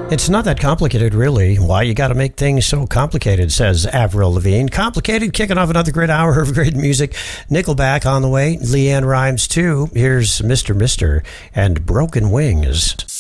It's not that complicated, really. Why you got to make things so complicated, says Avril Lavigne. Complicated, kicking off another great hour of great music. Nickelback on the way. Leanne Rimes, too. Here's Mr. and Broken Wings.